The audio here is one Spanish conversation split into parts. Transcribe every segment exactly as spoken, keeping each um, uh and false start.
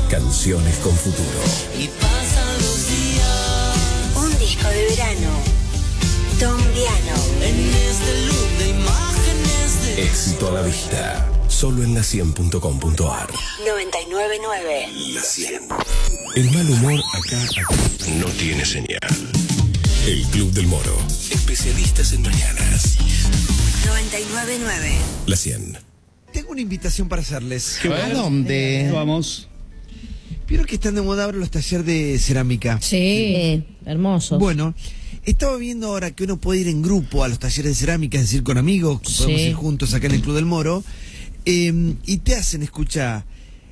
Canciones con futuro. Y pasan los días. Un disco de verano. Tom Diano. En este loop de imágenes de... Éxito a la vista. Solo en la cien punto com punto ar. noventa y nueve punto nueve. La cien. El mal humor acá, acá no tiene señal. El Club del Moro. Especialistas en mañanas. noventa y nueve punto nueve. La cien. Tengo una invitación para hacerles. ¿A dónde? Vamos. ¿Vieron que están de moda ahora los talleres de cerámica? Sí, hermosos. Bueno, estaba viendo ahora que uno puede ir en grupo a los talleres de cerámica, es decir, con amigos, que podemos Sí. ir juntos acá en el Club del Moro, eh, y te hacen, escucha,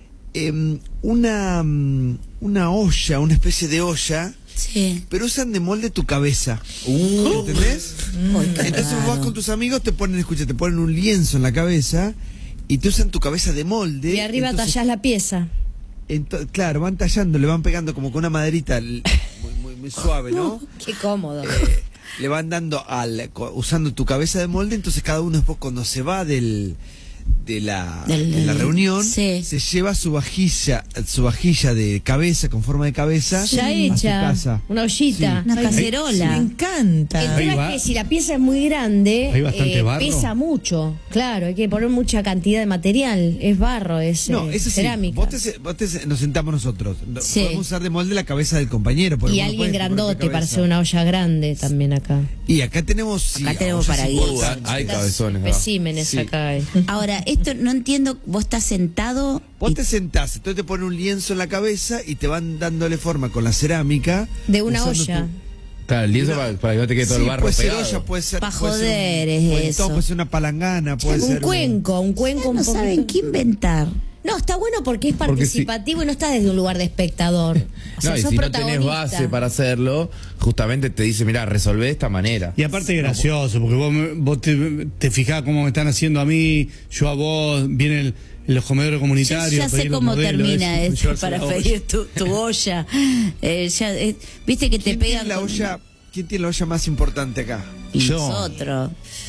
eh, una, mm, una olla, una especie de olla, Sí. pero usan de molde tu cabeza. Uh. ¿Entendés? Uy, qué Entonces vos vas raro. con tus amigos, te ponen, escucha, te ponen un lienzo en la cabeza y te usan tu cabeza de molde. Y arriba entonces, tallás la pieza. ento- claro, van tallando, le van pegando como con una maderita l- muy, muy, muy suave, ¿no? Qué cómodo. Eh, le van dando al co- usando tu cabeza de molde, entonces cada uno después cuando se va del de la, Del- de la reunión sí. se lleva su vajilla su vajilla de cabeza con forma de cabeza Ya a su hecha. casa. Una ollita. Una Ay, cacerola. Me encanta. El Ahí tema va. es que si la pieza es muy grande, Hay bastante eh, barro. pesa mucho. Claro, hay que poner mucha cantidad de material. Es barro, es No, eh, eso sí, cerámica. vos te, se- vos te se- nos sentamos nosotros. No- Sí. Podemos usar de molde la cabeza del compañero. porque Y uno alguien puede poner la grandote para cabeza. hacer una olla grande también acá. Y acá tenemos... sí, Acá tenemos ollas para importantes. guisar. Hay cabezones. ¿no? Especímenes Sí. acá. eh. Ahora, esto no entiendo, vos estás sentado. Vos y- te sentás, entonces te ponen un lienzo en la cabeza y te van dándole forma con la cerámica. De una usando olla. tu- Claro, el lienzo Una- para, para que no te quede todo Sí, el barro puede ser pegado. olla, puede ser... Pa' puede ser joder un es cuentón, eso. puede ser una palangana, puede Un ser... cuenco, un cuenco un no poquito- saben qué inventar. No, está bueno porque es Porque si- participativo y no está desde un lugar de espectador. O sea, No, y sos si no tenés protagonista. base para hacerlo, justamente te dice, mira, resolvé de esta manera. Y aparte es gracioso, porque vos, me- vos te, te fijás cómo me están haciendo a mí, yo a vos, viene el, los comedores Yo comunitarios. ya sé pedir los cómo modelos, termina eso, esto llevarse para la olla. pedir tu, tu olla. Eh, ya, eh, Viste que te ¿Quién tiene pegan la con- olla, ¿Quién tiene la olla más importante acá? y Yo. nosotros.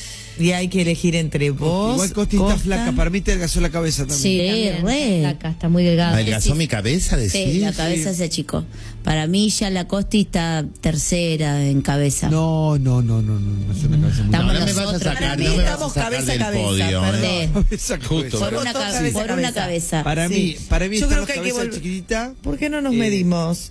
Y hay que elegir entre vos. Igual Costi está Costa. flaca, para mí te adelgazó la cabeza también. Sí, Sí, también. re. La acá está muy delgada. ¿Adelgazó sí. mi cabeza, decís? Sí, la cabeza se achicó. Para mí ya la Costi está tercera en cabeza. No, no, no, no, no, no es una cabeza muy Estamos No, no me vas a nosotros. sacar, Para mí no me vas a estamos sacar cabeza del a cabeza, podio, perdón. ¿eh? cabeza. Justo. Por Somos una, todos cabe- cabeza por a una cabeza. cabeza. Para Sí. mí, para mí Yo estamos creo que hay que cabeza volver- chiquitita. ¿Por qué no nos Eh, medimos?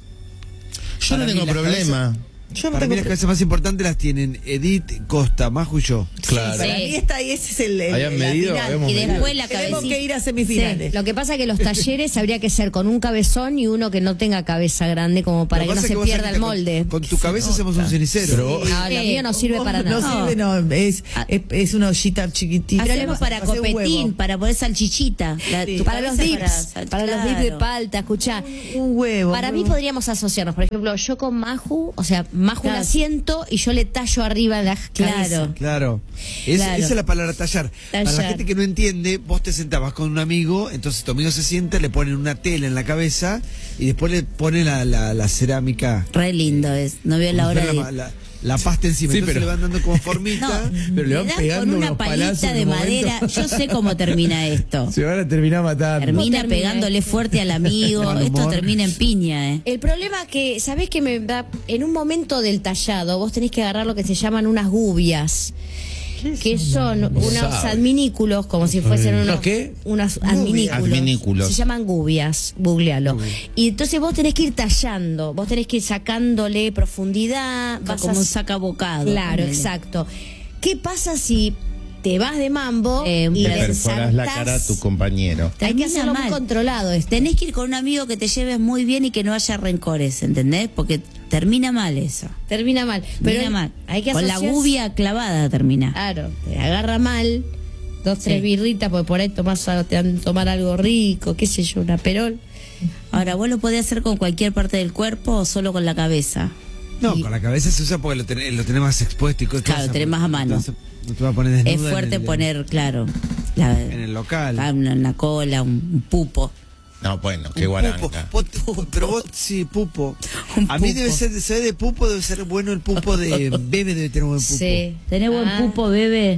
Yo no Para mí tengo las problema. Yo no Para mí tengo las cabezas más importantes las tienen Edith, Costa, Maju y yo. Claro. Para Sí. mí está ahí, ese es el, el Habían la medido, final. habíamos Y medido. después la Tenemos cabecita. que ir a Sí, semifinales. lo que pasa es que los talleres habría que ser con un cabezón y uno que no tenga cabeza grande como para Lo que no pasa se es vos pierda el saliste con- molde. Con, tu cabeza hacemos un cenicero. Pero- No, lo mío no sirve para No nada. sirve, no, es, es, es una ollita chiquitita. Hacemos para Hacer un copetín, huevo. para poner salchichita. La- Sí. tu Para los cabeza dips, para- para los dips de claro. palta, escuchá. Un huevo. Para mí ¿no? podríamos asociarnos, por ejemplo, yo con Maju, o sea, Maju Claro. la asiento y yo le tallo arriba la Claro. cabeza. Claro. Es- Claro. Esa es la palabra tallar. Para la Tallar. gente que no entiende, vos te sentabas con un amigo, entonces tu amigo se sienta, le ponen una tela en la cabeza y después le ponen la, la, la cerámica. Re lindo es. No veo la como hora si de. fuera la, la, la pasta encima. Sí, entonces pero- le van dando como No, formita. Pero le van das pegando con una unos palazos palita en de un momento. madera. Yo sé cómo termina esto. Se van a terminar matando. Termina termina pegándole fuerte al amigo. Mal Esto humor. termina en piña, ¿eh? El problema que, ¿sabés que me da? En un momento del tallado, vos tenés que agarrar lo que se llaman unas gubias. Que son unos sabe. adminículos, como si fuesen unos, ¿Los qué? unos adminículos. Adminículos. Se llaman gubias, googlealo. Y entonces vos tenés que ir tallando, vos tenés que ir sacándole profundidad. vas Como a- un sacabocado. Claro, ponele. exacto. ¿Qué pasa si te vas de mambo Eh, y le le Perforás la ensartás? cara a tu compañero. Hay que Termina hacerlo muy mal. controlado esto. Tenés que ir con un amigo que te lleves muy bien y que no haya rencores, ¿entendés? Porque termina mal eso. Termina mal. Pero Termina mal. hay que Con la asociarse- gubia clavada termina. Claro, te agarra mal, dos, tres Sí. birritas, porque por ahí tomás, a- te van a tomar algo rico, qué sé yo, una perol. Ahora, ¿vos lo podés hacer con cualquier parte del cuerpo o solo con la cabeza? No, Y- con la cabeza se usa porque lo tenés, lo tenés más expuesto y cosas. Claro, tenés más a mano. Entonces, no te va a poner desnuda Es en fuerte el- poner, claro, la, en el local. ah, una, una cola, un, un pupo. No, bueno, qué Un guaranga. pupo. Vos- pero vos, sí, pupo. Un A mí pupo. debe ser, se ve de pupo, debe ser bueno el pupo de bebé, debe tener buen pupo. Sí. ¿Tenés buen Ah. pupo, bebé?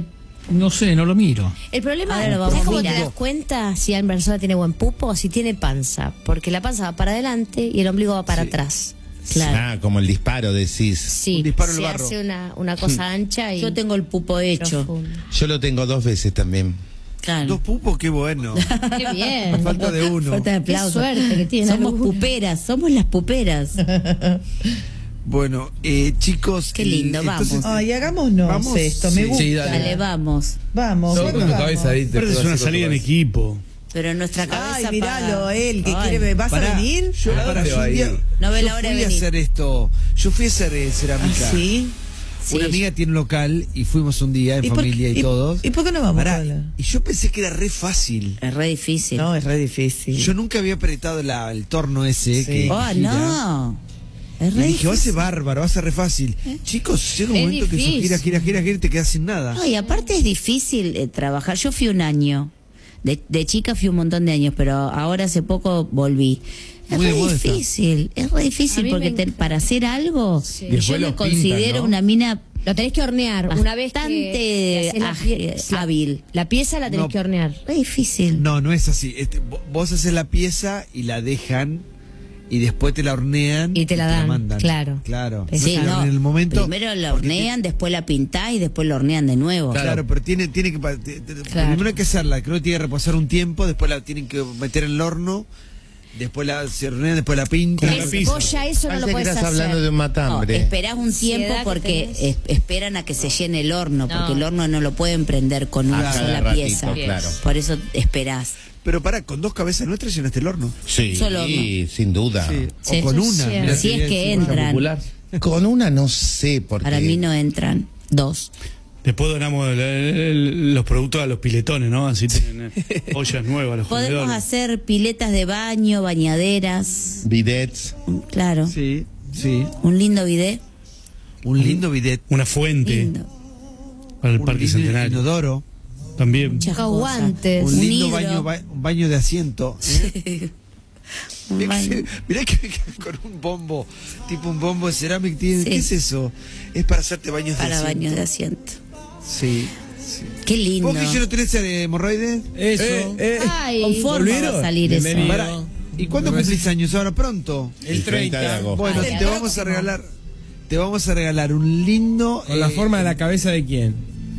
No sé, no lo miro. El problema Ahora lo vamos es a cómo te mirar. das cuenta si la persona tiene buen pupo o si tiene panza. Porque la panza va para adelante y el ombligo va para atrás. Claro. Ah, como el disparo decís. Sí, Un disparo en se el barro. hace una, una cosa ancha y Yo tengo el pupo hecho. profundo. Yo lo tengo dos veces también. Claro. Dos pupos, qué bueno. Qué bien. Falta de uno. Falta de Qué aplauso. suerte que tiene. Somos alguna. puperas, somos las puperas. Bueno, eh, chicos. Qué lindo, entonces, vamos. Ay, hagámonos Vamos, esto, me sí. gusta. Sí, dale. Dale, vamos. Vamos, Todo bueno, con tu vamos. cabeza ahí. te Pero es puedo una hacer con salida tu en cabeza. equipo. Pero en nuestra cabeza. Ay, para- miralo, él, que Ay, quiere, ¿vas pará, a venir? Yo, ¿A para dónde yo va un a día- ir? No ve yo la hora de fui a venir. hacer esto. Yo fui a hacer eh, cerámica. ¿Ah, sí? Sí. Una amiga tiene un local y fuimos un día en ¿Y por familia qué- y, todos. ¿Y por qué no vamos Pará, sola? y yo pensé que era re fácil. Es re difícil. No, es re difícil. Yo nunca había apretado la- el torno ese. Sí. Que Oh, gira. no. Es Y re dije, va a ser difícil. bárbaro, va a ser re fácil. Chicos, llega un Es momento que eso difícil. gira, gira, gira, gira y te quedas sin nada. No, y aparte es difícil eh, trabajar. Yo fui un año. De, de chica fui un montón de años, pero ahora hace poco volví. Es Muy de re moda está. difícil, es re A difícil mí porque me- te- para hacer algo, Sí. yo Después me los pintan, considero ¿no? una mina Lo tenés que hornear. Una vez que bastante que haces la pie- ágil, la- hábil. La pieza la tenés No. que hornear. Re difícil. No, no es así. Este, vo- vos haces la pieza y la dejan y después te la hornean Y te la dan, mandan. claro. Claro. Sí, No te la no. hornean en el momento. Primero la porque hornean, después la pintás y después la hornean de nuevo. Claro, claro, pero tiene, tiene que. pa- te- te- Claro. Primero hay que hacerla, creo que tiene que reposar un tiempo, después la tienen que meter en el horno, después la se hornean, después la pintan. Con la Es- pizza. vos ya eso no Parece lo que podés estás hacer. hablando de un No, matambre. esperás un Ansiedad tiempo que porque tenés. es- esperan a que se llene el horno, porque No. el horno no lo pueden prender con una A cada sola ratito, pieza. claro. Por eso esperás. Pero pará, con dos cabezas nuestras llenaste el horno. Sí, Solo sin duda. Sí. Sí. O con Eso es una. cierto. mirá Si qué es bien, que sí. entran. Popular. Con una no sé, porque... Para mí no entran. Dos. Después donamos el- el- los productos a los piletones, ¿no? Así tienen eh, ollas nuevas los Podemos comedores. hacer piletas de baño, bañaderas. Bidets. Claro. Sí, sí. Un lindo bidet. Un lindo bidet. Una fuente Lindo. para el Un Parque lindo Centenario. inodoro. También. Muchas Con cosas. guantes. Un Un lindo hidro. baño, ba- un baño de asiento. ¿eh? Un Mirá baño. que, mirá que con un bombo, tipo un bombo de cerámica. tiene- Sí. ¿Qué es eso? Es para hacerte baños de Para asiento. baños de asiento. Sí, sí. Qué lindo. ¿Vos que yo no tenés eh, hemorroides? Eso. Eh, eh, Ay, Con forma va a salir eso. Bienvenido. Pará, ¿y cuándo cumplís años? Ahora pronto. El treinta de agosto. Bueno, Ay, te el vamos a próximo. regalar, te vamos a regalar un lindo. Con la eh, forma de la cabeza de quién.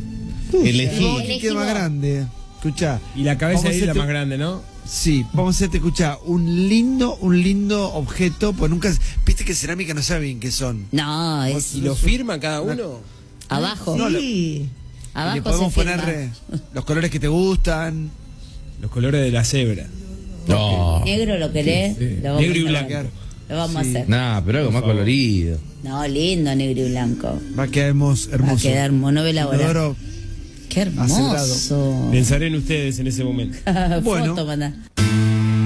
Elegí. no, que quede más grande. Escuchá. Y la cabeza vamos a ahí es la hacerte- más grande, ¿no? Sí, vamos a hacerte escuchar un lindo, un lindo objeto, pues nunca, viste que cerámica no saben qué son. No, es ¿Y lo firman cada uno? abajo. No, lo- Sí. Y Abajo le podemos se poner firma. eh, los colores que te gustan. Los colores de la cebra. No. Negro lo querés. Sí, sí. Lo vamos Negro y a blanco. hacer. Lo vamos Sí. a hacer. Nah, pero algo más colorido. No, lindo negro y blanco. Va a quedar hermoso. Va a quedar hermoso. No ve la hora. Inodoro. Qué hermoso. Pensaré en ustedes en ese momento. Bueno. Foto, mandá.